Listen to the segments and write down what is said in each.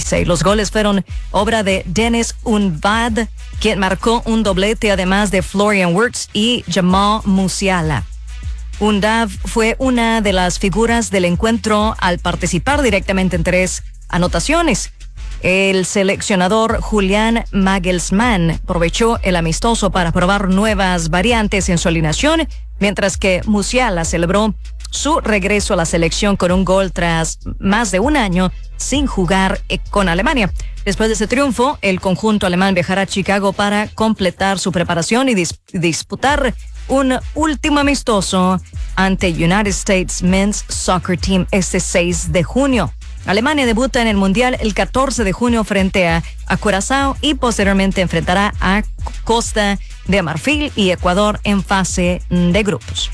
2006. Los goles fueron obra de Dennis Unvad, quien marcó un doblete, además de Florian Wirtz y Jamal Musiala. Undav fue una de las figuras del encuentro al participar directamente en 3 anotaciones. El seleccionador Julián Nagelsmann aprovechó el amistoso para probar nuevas variantes en su alineación, mientras que Musiala celebró su regreso a la selección con un gol tras más de un año sin jugar con Alemania. Después de ese triunfo, el conjunto alemán viajará a Chicago para completar su preparación y disputar un último amistoso ante United States Men's Soccer Team este 6 de junio. Alemania debuta en el Mundial el 14 de junio frente a Curazao y posteriormente enfrentará a Costa de Marfil y Ecuador en fase de grupos.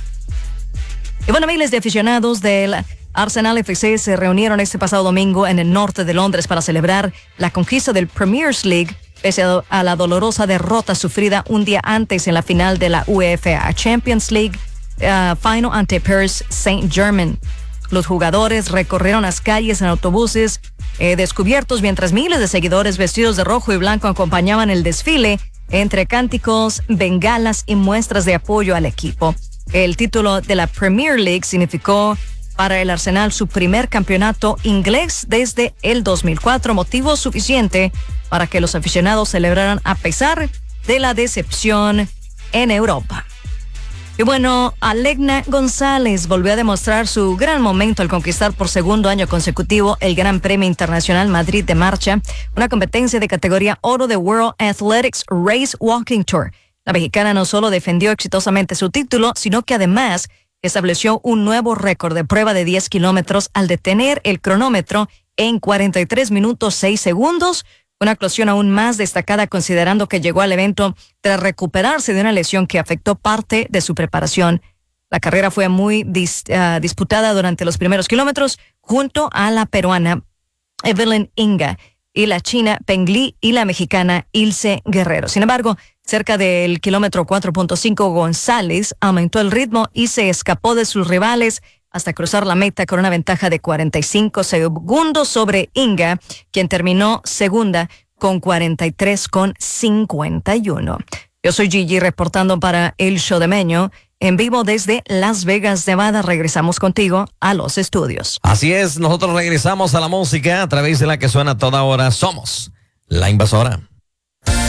Y bueno, miles de aficionados del Arsenal FC se reunieron este pasado domingo en el norte de Londres para celebrar la conquista del Premier League, pese a la dolorosa derrota sufrida un día antes en la final de la UEFA Champions League final ante Paris Saint-Germain. Los jugadores recorrieron las calles en autobuses descubiertos, mientras miles de seguidores vestidos de rojo y blanco acompañaban el desfile entre cánticos, bengalas y muestras de apoyo al equipo. El título de la Premier League significó para el Arsenal su primer campeonato inglés desde el 2004, motivo suficiente para que los aficionados celebraran a pesar de la decepción en Europa. Y bueno, Alegna González volvió a demostrar su gran momento al conquistar por segundo año consecutivo el Gran Premio Internacional Madrid de Marcha, una competencia de categoría oro de World Athletics Race Walking Tour. La mexicana no solo defendió exitosamente su título, sino que además estableció un nuevo récord de prueba de 10 kilómetros al detener el cronómetro en 43 minutos 6 segundos, una actuación aún más destacada considerando que llegó al evento tras recuperarse de una lesión que afectó parte de su preparación. La carrera fue muy disputada durante los primeros kilómetros junto a la peruana Evelyn Inga y la china Peng Li y la mexicana Ilse Guerrero. Sin embargo, cerca del kilómetro 4.5, González aumentó el ritmo y se escapó de sus rivales hasta cruzar la meta con una ventaja de 45 segundos sobre Inga, quien terminó segunda con 43,51. Yo soy Gigi reportando para El Show de Meño, en vivo desde Las Vegas, Nevada. Regresamos contigo a los estudios. Así es, nosotros regresamos a la música a través de la que suena a toda hora. Somos La Invasora.